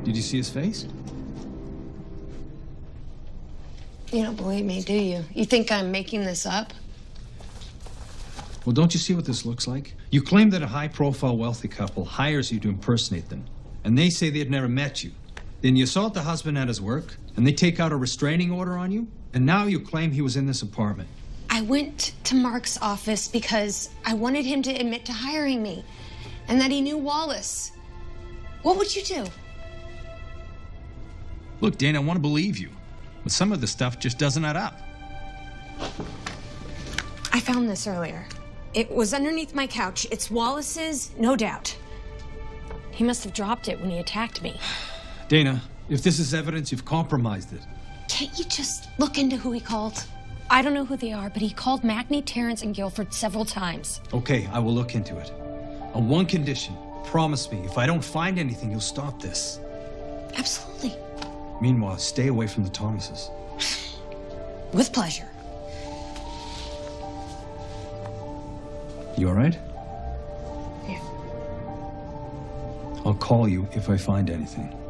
Did you see his face? You don't believe me, do you? You think I'm making this up? Well, don't you see what this looks like? You claim that a high-profile wealthy couple hires you to impersonate them, and they say they've never met you. Then you assault the husband at his work, and they take out a restraining order on you, and now you claim he was in this apartment. I went to Mark's office because I wanted him to admit to hiring me, and that he knew Wallace. What would you do? Look, Dana, I want to believe you, but some of the stuff just doesn't add up. I found this earlier. It was underneath my couch. It's Wallace's, no doubt. He must have dropped it when he attacked me. Dana, if this is evidence, you've compromised it. Can't you just look into who he called? I don't know who they are, but he called Mackney, Terrence, and Guilford several times. Okay, I will look into it. On one condition, promise me, if I don't find anything, you'll stop this. Absolutely. Meanwhile, stay away from the Thomases. With pleasure. You all right? Yeah. I'll call you if I find anything.